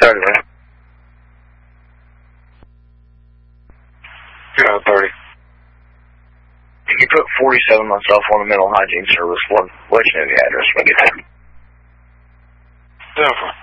30, man. 30. If you put 47 myself on the mental hygiene service, what's your address when I get there? 7.